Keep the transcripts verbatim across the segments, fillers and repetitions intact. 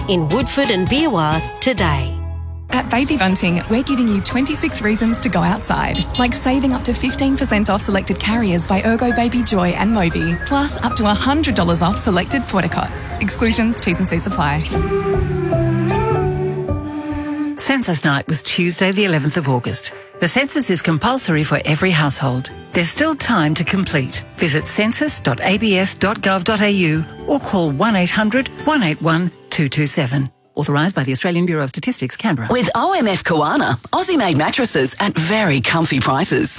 in Woodford and Beerwah today. At Baby Bunting, we're giving you twenty-six reasons to go outside, like saving up to fifteen percent off selected carriers by Ergo Baby Joy and Moby, plus up to one hundred dollars off selected portacots. Exclusions, T's and C's apply. Census night was Tuesday the eleventh of August. The census is compulsory for every household. There's still time to complete. Visit census dot a b s dot gov dot a u or call one eight hundred, one eight one, two two seven. Authorised by the Australian Bureau of Statistics, Canberra. With O M F Koana, Aussie-made mattresses at very comfy prices.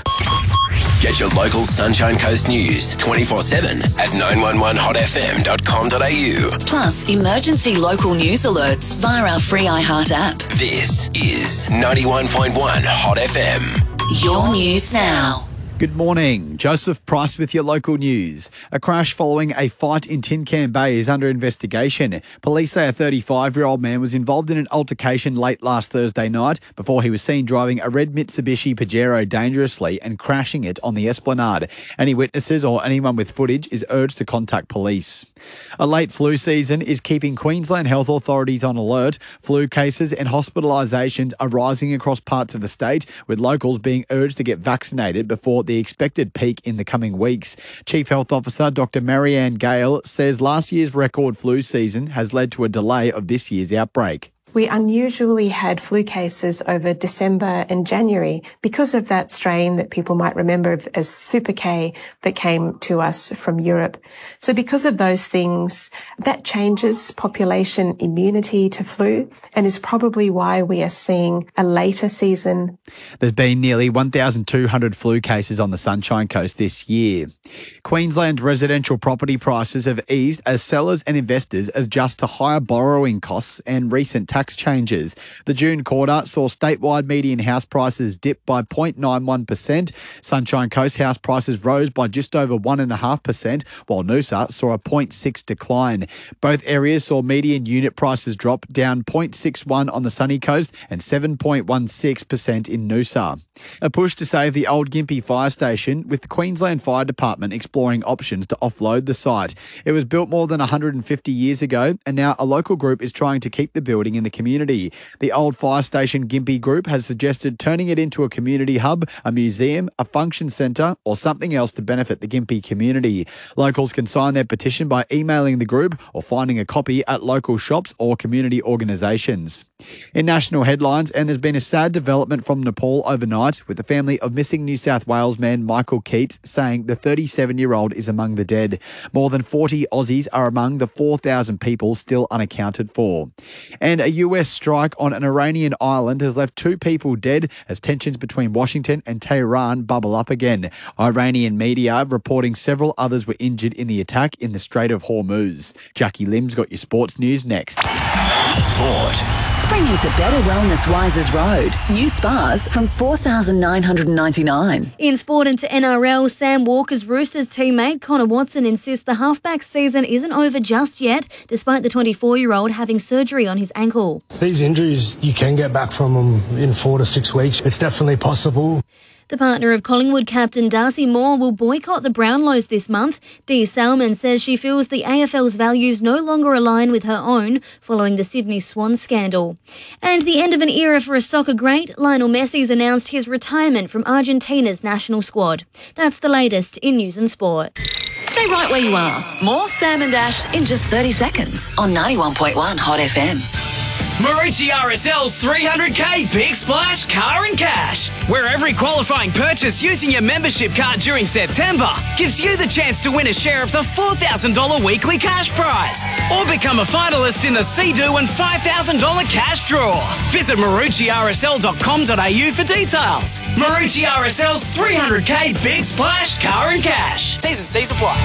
Get your local Sunshine Coast news twenty-four seven at nine one one hot f m dot com dot a u. Plus, emergency local news alerts via our free iHeart app. This is ninety-one point one Hot F M. Your news now. Good morning. Joseph Price with your local news. A crash following a fight in Tin Can Bay is under investigation. Police say a thirty-five-year-old man was involved in an altercation late last Thursday night before he was seen driving a red Mitsubishi Pajero dangerously and crashing it on the Esplanade. Any witnesses or anyone with footage is urged to contact police. A late flu season is keeping Queensland health authorities on alert. Flu cases and hospitalisations are rising across parts of the state, with locals being urged to get vaccinated before the expected peak in the coming weeks. Chief Health Officer Doctor Marianne Gale says last year's record flu season has led to a delay of this year's outbreak. We unusually had flu cases over December and January because of that strain that people might remember as Super K that came to us from Europe. So because of those things, that changes population immunity to flu and is probably why we are seeing a later season. There's been nearly one thousand two hundred flu cases on the Sunshine Coast this year. Queensland residential property prices have eased as sellers and investors adjust to higher borrowing costs and recent tax changes. The June quarter saw statewide median house prices dip by zero point nine one percent. Sunshine Coast house prices rose by just over one point five percent, while Noosa saw a zero point six decline. Both areas saw median unit prices drop down zero point six one on the Sunny Coast and seven point one six percent in Noosa. A push to save the old Gympie Fire Station, with the Queensland Fire Department exploring options to offload the site. It was built more than one hundred fifty years ago, and now a local group is trying to keep the building in the community. The old fire station Gympie Group has suggested turning it into a community hub, a museum, a function centre, or something else to benefit the Gympie community. Locals can sign their petition by emailing the group or finding a copy at local shops or community organisations. In national headlines, and there's been a sad development from Nepal overnight, with the family of missing New South Wales man Michael Keats saying the thirty-seven-year-old is among the dead. More than forty Aussies are among the four thousand people still unaccounted for. And a U S strike on an Iranian island has left two people dead as tensions between Washington and Tehran bubble up again. Iranian media reporting several others were injured in the attack in the Strait of Hormuz. Jackie Lim's got your sports news next. Sport. Spring into better wellness Wises Road. New spas from four thousand nine hundred ninety-nine dollars. In sport into N R L, Sam Walker's Roosters teammate Connor Watson insists the halfback season isn't over just yet, despite the twenty-four-year-old having surgery on his ankle. These injuries, you can get back from them in four to six weeks. It's definitely possible. The partner of Collingwood captain Darcy Moore will boycott the Brownlows this month. Dee Salmon says she feels the A F L's values no longer align with her own following the Sydney Swan scandal. And the end of an era for a soccer great, Lionel Messi's announced his retirement from Argentina's national squad. That's the latest in news and sport. Stay right where you are. More Sam and Ash in just thirty seconds on ninety-one point one Hot F M. Marucci R S L's three hundred K Big Splash Car and Cash, where every qualifying purchase using your membership card during September gives you the chance to win a share of the four thousand dollars weekly cash prize, or become a finalist in the Sea-Doo and five thousand dollars cash draw. Visit marucci r s l dot com dot a u for details. Marucci R S L's three hundred K Big Splash Car and Cash. T's and C's apply.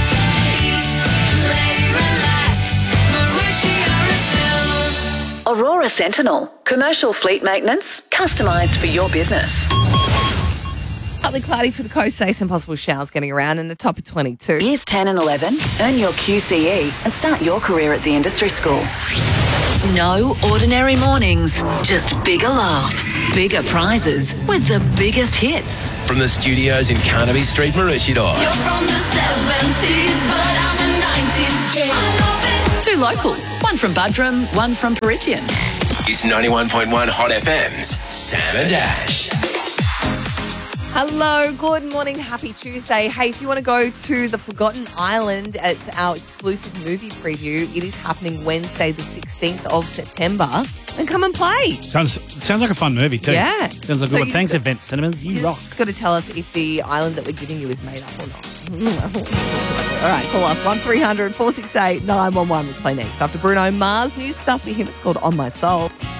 Aurora Sentinel. Commercial fleet maintenance, customised for your business. Partly cloudy for the coast, say some possible showers getting around, and a top of twenty-two. Years ten and eleven, earn your Q C E and start your career at the industry school. No ordinary mornings, just bigger laughs, bigger prizes with the biggest hits. From the studios in Carnaby Street, Maroochydore. You're from the seventies, but I'm a nineties chick. I love it. Two locals, one from Buderim, one from Perigian. It's ninety-one point one Hot F M's Sam and Ash. Hello, good morning, happy Tuesday. Hey, if you want to go to the Forgotten Island, it's our exclusive movie preview. It is happening Wednesday, the sixteenth of September. And come and play. Sounds sounds like a fun movie too. Yeah. Sounds like So a good one. you Thanks, just- Event Cinemas. You You've rock. got to tell us if the island that we're giving you is made up or not. All right, call us one three hundred four six eight nine one one. Let's play next. After Bruno Mars' new stuff for him, it's called On My Soul.